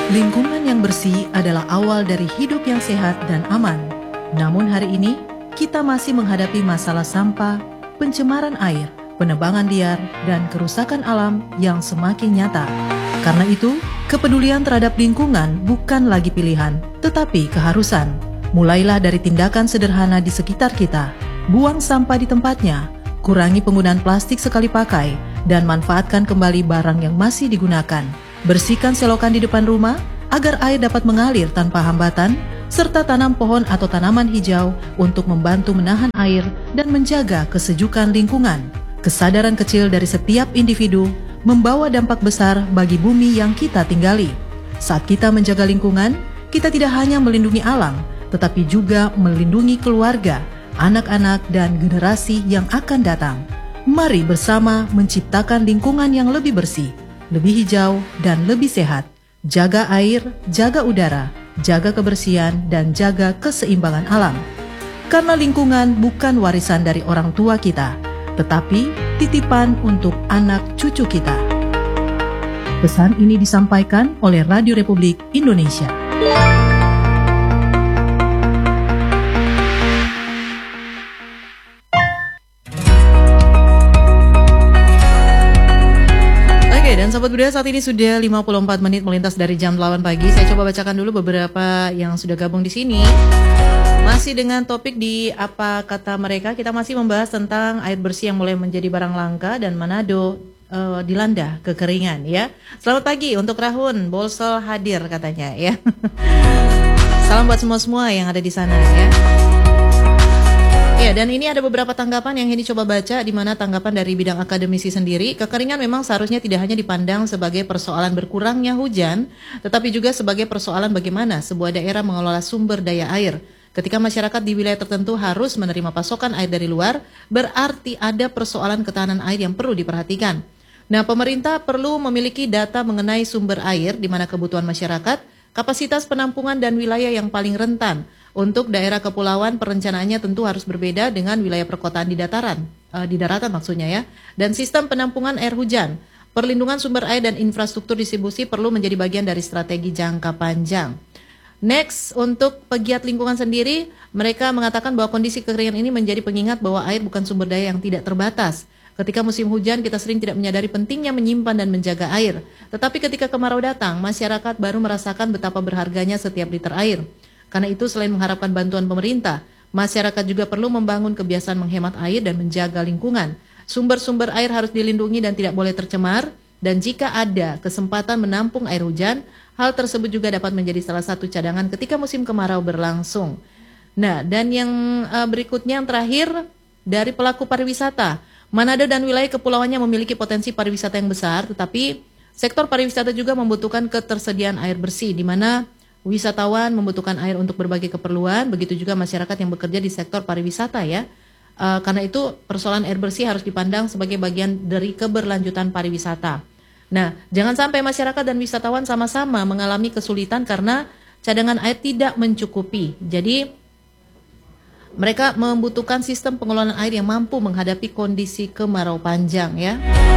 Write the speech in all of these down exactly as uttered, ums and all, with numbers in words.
Lingkungan yang bersih adalah awal dari hidup yang sehat dan aman. Namun hari ini, kita masih menghadapi masalah sampah, pencemaran air, penebangan liar, dan kerusakan alam yang semakin nyata. Karena itu, kepedulian terhadap lingkungan bukan lagi pilihan, tetapi keharusan. Mulailah dari tindakan sederhana di sekitar kita. Buang sampah di tempatnya, kurangi penggunaan plastik sekali pakai, dan manfaatkan kembali barang yang masih digunakan. Bersihkan selokan di depan rumah agar air dapat mengalir tanpa hambatan, serta tanam pohon atau tanaman hijau untuk membantu menahan air dan menjaga kesejukan lingkungan. Kesadaran kecil dari setiap individu membawa dampak besar bagi bumi yang kita tinggali. Saat kita menjaga lingkungan, kita tidak hanya melindungi alam, tetapi juga melindungi keluarga, anak-anak, dan generasi yang akan datang. Mari bersama menciptakan lingkungan yang lebih bersih, lebih hijau, dan lebih sehat. Jaga air, jaga udara, jaga kebersihan, dan jaga keseimbangan alam. Karena lingkungan bukan warisan dari orang tua kita, tetapi titipan untuk anak cucu kita. Pesan ini disampaikan oleh Radio Republik Indonesia. Dan Sobat Budaya, saat ini sudah lima puluh empat menit melintas dari jam delapan pagi. Saya coba bacakan dulu beberapa yang sudah gabung di sini. Masih dengan topik di Apa Kata Mereka, kita masih membahas tentang air bersih yang mulai menjadi barang langka dan Manado uh, dilanda kekeringan ya. Selamat pagi untuk Rahun, Bolsel hadir katanya ya. Salam buat semua-semua yang ada di sana ya. Ya, dan ini ada beberapa tanggapan yang ini coba baca, di mana tanggapan dari bidang akademisi sendiri. Kekeringan memang seharusnya tidak hanya dipandang sebagai persoalan berkurangnya hujan, tetapi juga sebagai persoalan bagaimana sebuah daerah mengelola sumber daya air. Ketika masyarakat di wilayah tertentu harus menerima pasokan air dari luar, berarti ada persoalan ketahanan air yang perlu diperhatikan. Nah, pemerintah perlu memiliki data mengenai sumber air, di mana kebutuhan masyarakat, kapasitas penampungan, dan wilayah yang paling rentan. Untuk daerah kepulauan, perencanaannya tentu harus berbeda dengan wilayah perkotaan di dataran, uh, di daratan maksudnya ya. Dan sistem penampungan air hujan, perlindungan sumber air dan infrastruktur distribusi perlu menjadi bagian dari strategi jangka panjang. Next, untuk pegiat lingkungan sendiri, mereka mengatakan bahwa kondisi kekeringan ini menjadi pengingat bahwa air bukan sumber daya yang tidak terbatas. Ketika musim hujan, kita sering tidak menyadari pentingnya menyimpan dan menjaga air. Tetapi ketika kemarau datang, masyarakat baru merasakan betapa berharganya setiap liter air. Karena itu, selain mengharapkan bantuan pemerintah, masyarakat juga perlu membangun kebiasaan menghemat air dan menjaga lingkungan. Sumber-sumber air harus dilindungi dan tidak boleh tercemar, dan jika ada kesempatan menampung air hujan, hal tersebut juga dapat menjadi salah satu cadangan ketika musim kemarau berlangsung. Nah, dan yang uh, berikutnya, yang terakhir, dari pelaku pariwisata. Manado dan wilayah kepulauannya memiliki potensi pariwisata yang besar, tetapi sektor pariwisata juga membutuhkan ketersediaan air bersih, di mana wisatawan membutuhkan air untuk berbagai keperluan, begitu juga masyarakat yang bekerja di sektor pariwisata ya. Uh, karena itu persoalan air bersih harus dipandang sebagai bagian dari keberlanjutan pariwisata. Nah, jangan sampai masyarakat dan wisatawan sama-sama mengalami kesulitan karena cadangan air tidak mencukupi. Jadi mereka membutuhkan sistem pengelolaan air yang mampu menghadapi kondisi kemarau panjang ya.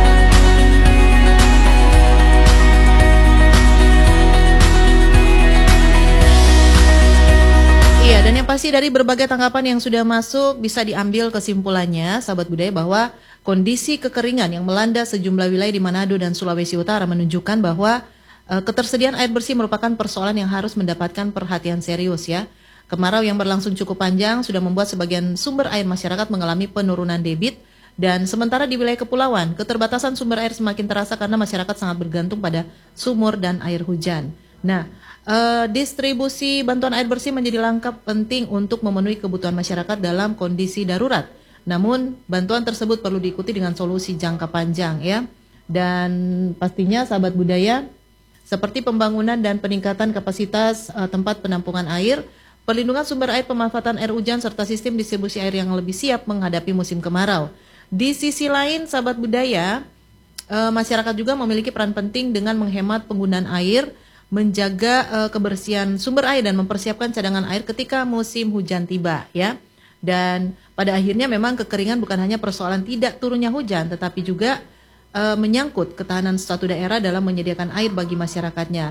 Iya, dan yang pasti dari berbagai tanggapan yang sudah masuk bisa diambil kesimpulannya, sahabat budaya, bahwa kondisi kekeringan yang melanda sejumlah wilayah di Manado dan Sulawesi Utara menunjukkan bahwa e, ketersediaan air bersih merupakan persoalan yang harus mendapatkan perhatian serius ya. Kemarau yang berlangsung cukup panjang sudah membuat sebagian sumber air masyarakat mengalami penurunan debit, dan sementara di wilayah kepulauan, keterbatasan sumber air semakin terasa karena masyarakat sangat bergantung pada sumur dan air hujan. Nah, Uh, distribusi bantuan air bersih menjadi langkah penting untuk memenuhi kebutuhan masyarakat dalam kondisi darurat. Namun, bantuan tersebut perlu diikuti dengan solusi jangka panjang ya. Dan pastinya sahabat budaya, seperti pembangunan dan peningkatan kapasitas uh, tempat penampungan air, perlindungan sumber air, pemanfaatan air hujan, serta sistem distribusi air yang lebih siap menghadapi musim kemarau. Di sisi lain, sahabat budaya, uh, masyarakat juga memiliki peran penting dengan menghemat penggunaan air, menjaga uh, kebersihan sumber air dan mempersiapkan cadangan air ketika musim hujan tiba ya. Dan pada akhirnya memang kekeringan bukan hanya persoalan tidak turunnya hujan, tetapi juga uh, menyangkut ketahanan suatu daerah dalam menyediakan air bagi masyarakatnya.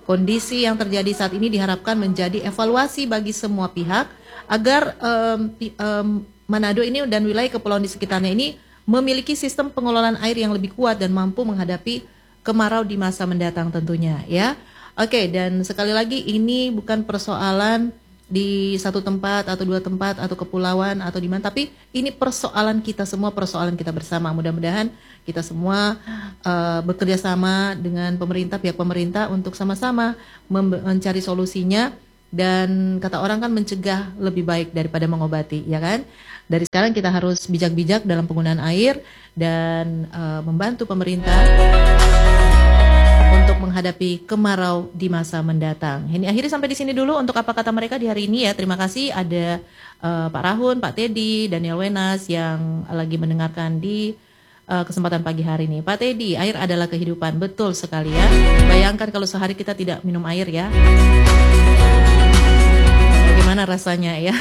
Kondisi yang terjadi saat ini diharapkan menjadi evaluasi bagi semua pihak agar um, um, Manado ini dan wilayah kepulauan di sekitarnya ini memiliki sistem pengelolaan air yang lebih kuat dan mampu menghadapi kemarau di masa mendatang tentunya ya. Oke, dan sekali lagi ini bukan persoalan di satu tempat atau dua tempat atau kepulauan atau di mana, tapi ini persoalan kita semua, persoalan kita bersama. Mudah-mudahan kita semua uh, bekerja sama dengan pemerintah, pihak pemerintah untuk sama-sama mencari solusinya, dan kata orang kan mencegah lebih baik daripada mengobati, ya kan? Dari sekarang kita harus bijak-bijak dalam penggunaan air dan uh, membantu pemerintah untuk menghadapi kemarau di masa mendatang. Ini akhirnya sampai di sini dulu untuk apa kata mereka di hari ini ya. Terima kasih ada uh, Pak Rahun, Pak Teddy, Daniel Wenas yang lagi mendengarkan di uh, kesempatan pagi hari ini. Pak Teddy, air adalah kehidupan, betul sekali ya. Bayangkan kalau sehari kita tidak minum air ya. Bagaimana rasanya ya?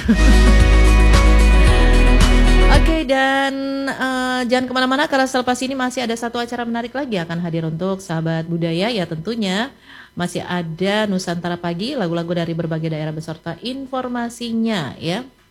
Oke, dan uh, jangan kemana-mana karena selepas ini masih ada satu acara menarik lagi akan hadir untuk sahabat budaya ya, tentunya masih ada Nusantara Pagi, lagu-lagu dari berbagai daerah beserta informasinya ya.